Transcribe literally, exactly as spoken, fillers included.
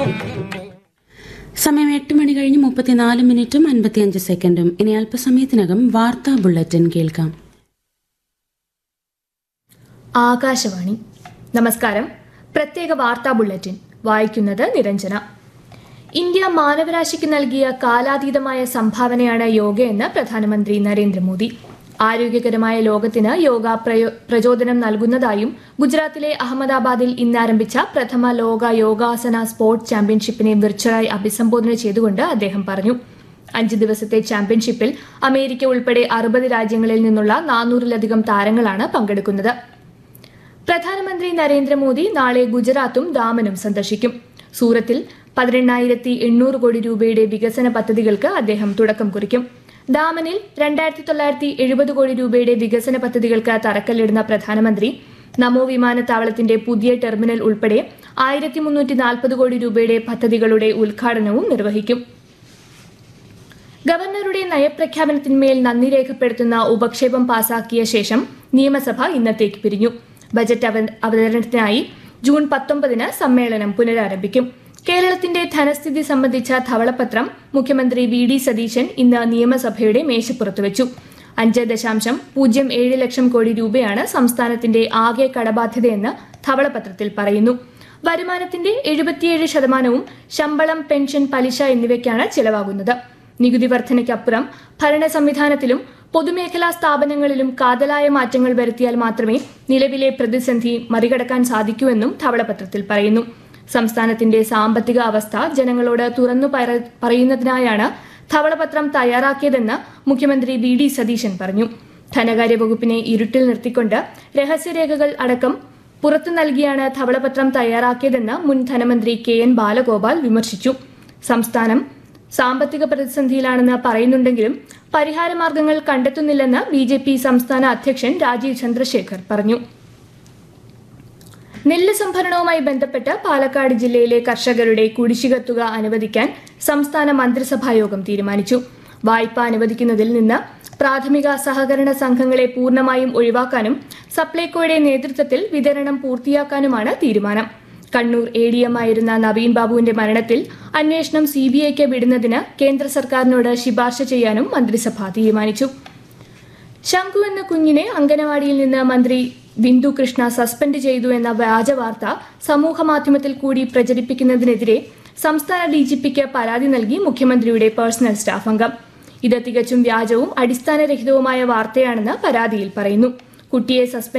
സമയം എട്ട് മണി കഴിഞ്ഞ് മുപ്പത്തിനാല് മിനിറ്റും അൻപത്തിയഞ്ച് സെക്കൻഡും. ഇനി അല്പസമയത്തിനകം വാർത്താ ബുള്ളറ്റിൻ കേൾക്കാം. ആകാശവാണി. നമസ്കാരം. പ്രത്യേക വാർത്താ ബുള്ളറ്റിൻ വായിക്കുന്നത് നിരഞ്ജന. ഇന്ത്യ മാനവരാശിക്ക് നൽകിയ കാലാതീതമായ സംഭാവനയാണ് യോഗയെന്ന് പ്രധാനമന്ത്രി നരേന്ദ്രമോദി. ആരോഗ്യകരമായ ലോകത്തിന് യോഗ പ്രയോ പ്രചോദനം നൽകുന്നതായും ഗുജറാത്തിലെ അഹമ്മദാബാദിൽ ഇന്ന് ആരംഭിച്ച പ്രഥമ ലോക യോഗാസന സ്പോർട്സ് ചാമ്പ്യൻഷിപ്പിനെ വിർച്വലായി അഭിസംബോധന ചെയ്തുകൊണ്ട് അദ്ദേഹം പറഞ്ഞു. അഞ്ച് ദിവസത്തെ ചാമ്പ്യൻഷിപ്പിൽ അമേരിക്ക ഉൾപ്പെടെ അറുപത് രാജ്യങ്ങളിൽ നിന്നുള്ള നാനൂറിലധികം താരങ്ങളാണ് പങ്കെടുക്കുന്നത്. പ്രധാനമന്ത്രി നരേന്ദ്രമോദി നാളെ ഗുജറാത്തും ദാമനും സന്ദർശിക്കും. സൂറത്തിൽ പതിനെണ്ണായിരത്തി എണ്ണൂറ് കോടി രൂപയുടെ വികസന പദ്ധതികൾക്ക് അദ്ദേഹം തുടക്കം കുറിക്കും. ദാമനിൽ രണ്ടായിരത്തി തൊള്ളായിരത്തി എഴുപത് കോടി രൂപയുടെ വികസന പദ്ധതികൾക്ക് തറക്കല്ലിടുന്ന പ്രധാനമന്ത്രി നമോ വിമാനത്താവളത്തിന്റെ പുതിയ ടെർമിനൽ ഉൾപ്പെടെ ആയിരത്തി മുന്നൂറ്റി നാൽപ്പത് കോടി രൂപയുടെ പദ്ധതികളുടെ ഉദ്ഘാടനവും നിർവഹിക്കും. ഗവർണറുടെ നയപ്രഖ്യാപനത്തിന്മേൽ നന്ദി രേഖപ്പെടുത്തുന്ന ഉപക്ഷേപം പാസാക്കിയ ശേഷം നിയമസഭ ഇന്നത്തേക്ക് പിരിഞ്ഞു. ബജറ്റ് അവതരണത്തിനായി ജൂൺ പത്തൊമ്പതിന് സമ്മേളനം പുനരാരംഭിക്കും. കേരളത്തിന്റെ ധനസ്ഥിതി സംബന്ധിച്ച ധവളപത്രം മുഖ്യമന്ത്രി വി ഡി സതീശൻ ഇന്ന് നിയമസഭയുടെ മേശപ്പുറത്ത് വെച്ചു. അഞ്ച് ദശാംശം പൂജ്യം ഏഴ് ലക്ഷം കോടി രൂപയാണ് സംസ്ഥാനത്തിന്റെ ആകെ കടബാധ്യതയെന്ന് ധവളപത്രത്തിൽ പറയുന്നു. വരുമാനത്തിന്റെ എഴുപത്തിയേഴ് ശതമാനവും ശമ്പളം, പെൻഷൻ, പലിശ എന്നിവയ്ക്കാണ് ചെലവാകുന്നത്. നികുതി വർധനയ്ക്കപ്പുറം ഭരണ സംവിധാനത്തിലും പൊതുമേഖലാ സ്ഥാപനങ്ങളിലും കാതലായ മാറ്റങ്ങൾ വരുത്തിയാൽ മാത്രമേ നിലവിലെ പ്രതിസന്ധി മറികടക്കാൻ സാധിക്കൂ എന്നും ധവളപത്രത്തിൽ പറയുന്നു. സംസ്ഥാനത്തിന്റെ സാമ്പത്തിക അവസ്ഥ ജനങ്ങളോട് തുറന്നു പറയുന്നതിനായാണ് ധവളപത്രം തയ്യാറാക്കിയതെന്ന് മുഖ്യമന്ത്രി വി ഡി സതീശൻ പറഞ്ഞു. ധനകാര്യ വകുപ്പിനെ ഇരുട്ടിൽ നിർത്തിക്കൊണ്ട് രഹസ്യരേഖകൾ അടക്കം പുറത്തു നൽകിയാണ് ധവളപത്രം തയ്യാറാക്കിയതെന്ന് മുൻ ധനമന്ത്രി കെ എൻ ബാലഗോപാൽ വിമർശിച്ചു. സംസ്ഥാനം സാമ്പത്തിക പ്രതിസന്ധിയിലാണെന്ന് പറയുന്നുണ്ടെങ്കിലും പരിഹാരമാർഗങ്ങൾ കണ്ടെത്തുന്നില്ലെന്ന് ബി ജെ പി സംസ്ഥാന അധ്യക്ഷൻ രാജീവ് ചന്ദ്രശേഖർ പറഞ്ഞു. നെല്ല് സംഭരണവുമായി ബന്ധപ്പെട്ട് പാലക്കാട് ജില്ലയിലെ കർഷകരുടെ കുടിശ്ശിക തുക അനുവദിക്കാൻ സംസ്ഥാന മന്ത്രിസഭായോഗം തീരുമാനിച്ചു. വായ്പ അനുവദിക്കുന്നതിൽ നിന്ന് പ്രാഥമിക സഹകരണ സംഘങ്ങളെ പൂർണ്ണമായും ഒഴിവാക്കാനും സപ്ലൈകോയുടെ നേതൃത്വത്തിൽ വിതരണം പൂർത്തിയാക്കാനുമാണ് തീരുമാനം. കണ്ണൂർ എ ഡി എം ആയിരുന്ന നവീൻ ബാബുവിന്റെ മരണത്തിൽ അന്വേഷണം സി ബി ഐക്ക് വിടുന്നതിന് കേന്ദ്ര സർക്കാരിനോട് ശുപാർശ ചെയ്യാനും മന്ത്രിസഭ തീരുമാനിച്ചു. ശംഖു എന്ന കുഞ്ഞിനെ അംഗനവാടിയിൽ നിന്ന് മന്ത്രി ബിന്ദു കൃഷ്ണ സസ്പെൻഡ് ചെയ്തു എന്ന വ്യാജ വാർത്ത സമൂഹമാധ്യമത്തിൽ കൂടി പ്രചരിപ്പിക്കുന്നതിനെതിരെ സംസ്ഥാന ഡി ജി പിക്ക് പരാതി നൽകി മുഖ്യമന്ത്രിയുടെ പേഴ്സണൽ സ്റ്റാഫ് അംഗം. ഇത് തികച്ചും വ്യാജവും അടിസ്ഥാനരഹിതവുമായ വാർത്തയാണെന്ന് പരാതിയിൽ പറയുന്നു. കുട്ടിയെ സസ്പെൻഡ്